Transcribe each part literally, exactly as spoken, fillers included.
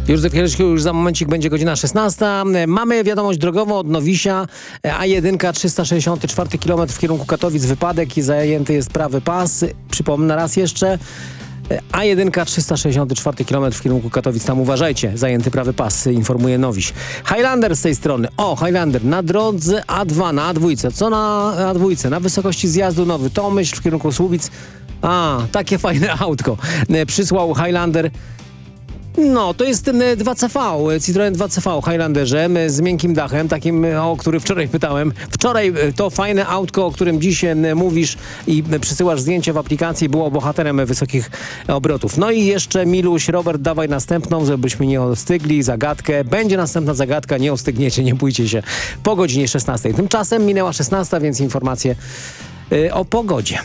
Już, już za momencik będzie godzina szesnasta. Mamy wiadomość drogową od Nowisia. A jeden, trzysta sześćdziesiąty czwarty kilometr w kierunku Katowic, wypadek i zajęty jest prawy pas. Przypomnę raz jeszcze. A jeden, trzysta sześćdziesiąty czwarty kilometr w kierunku Katowic. Tam uważajcie, zajęty prawy pas, informuje Nowiś. Highlander z tej strony. O, Highlander na drodze A dwa, na A dwa. Co na A dwa? Na wysokości zjazdu Nowy Tomyśl w kierunku Słubic. A, takie fajne autko. Przysłał Highlander. No, to jest ten dwa C V, Citroen dwa C V Highlanderze z miękkim dachem, takim, o który wczoraj pytałem. Wczoraj to fajne autko, o którym dziś mówisz i przysyłasz zdjęcie w aplikacji, było bohaterem wysokich obrotów. No i jeszcze Miluś, Robert, dawaj następną, żebyśmy nie ostygli, zagadkę. Będzie następna zagadka, nie ostygniecie, nie bójcie się, po godzinie szesnastej. Tymczasem minęła szesnasta, więc informacje yy, o pogodzie.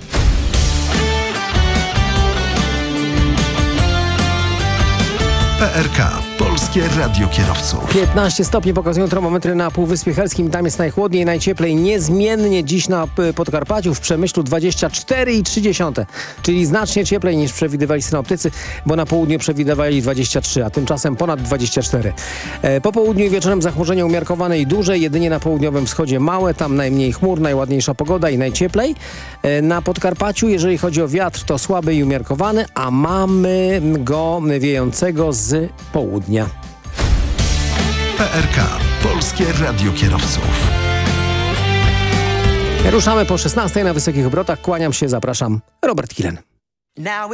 P R K. Polskie Radio Kierowców. piętnaście stopni pokazują termometry na Półwyspie Helskim. Tam jest najchłodniej, najcieplej niezmiennie dziś na Podkarpaciu, w Przemyślu dwadzieścia cztery i trzy dziesiąte. Czyli znacznie cieplej niż przewidywali synoptycy, bo na południu przewidywali dwadzieścia trzy, a tymczasem ponad dwadzieścia cztery. E, po południu i wieczorem zachmurzenie umiarkowane i duże, jedynie na południowym wschodzie małe, tam najmniej chmur, najładniejsza pogoda i najcieplej. E, na Podkarpaciu, jeżeli chodzi o wiatr, to słaby i umiarkowany, a mamy go wiejącego z południa. P R K. Polskie Radio Kierowców. Ruszamy po szesnastej na wysokich obrotach. Kłaniam się, zapraszam. Robert Kilen.